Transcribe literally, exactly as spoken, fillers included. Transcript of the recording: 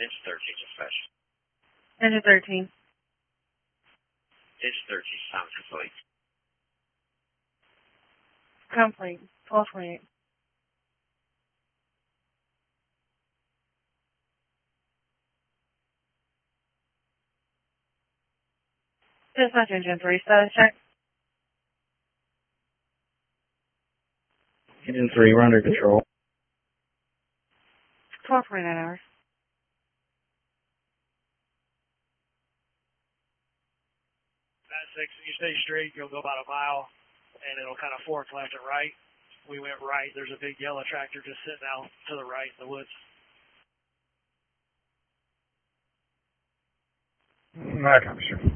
Engine thirteen, dispatch. Engine thirteen. Engine thirteen, sounds complete. Complete. twelve twenty-eight. Dispatch engine three, status check. Engine three, we're under control. twelve forty-nine hours. Nine six, you stay straight, you'll go about a mile, and it'll kind of fork left and right. We went right. There's a big yellow tractor just sitting out to the right in the woods. I got you.